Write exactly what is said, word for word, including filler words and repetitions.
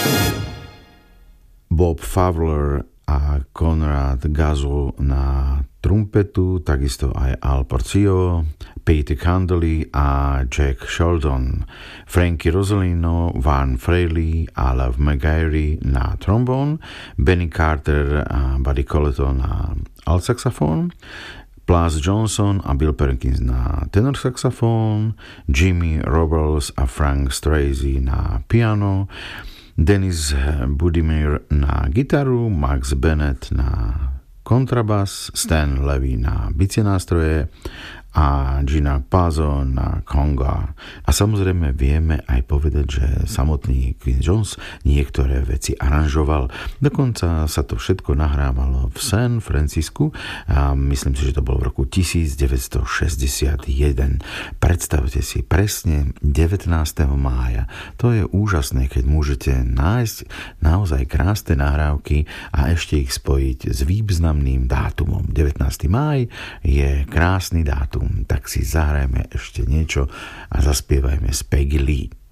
Bob Fowler a Conrad Gazu na trumpetu, takisto aj Al Porcio, Peter Candley a Jack Sheldon, Frankie Rosolino, Van Fraley a Love McGarry na trombón, Benny Carter a Buddy Coleton na altsaxofón, Plas Johnson a Bill Perkins na tenorsaxofón, Jimmy Robles a Frank Strazy na piano, Dennis Budimir na gitaru, Max Bennett na kontrabas, Stan Levy na bicie nástroje a Gina Pazzo na konga. A samozrejme vieme aj povedať, že samotný Quincy Jones niektoré veci aranžoval. Dokonca sa to všetko nahrávalo v San Francisku a myslím si, že to bolo v roku devätnásťstošesťdesiatjeden. Predstavte si presne devätnásteho mája. To je úžasné, keď môžete nájsť naozaj krásne nahrávky a ešte ich spojiť s významným dátumom. devätnásteho máj je krásny dátum. Tak si zahrajme ešte niečo a zaspievajme z Peggy Lee.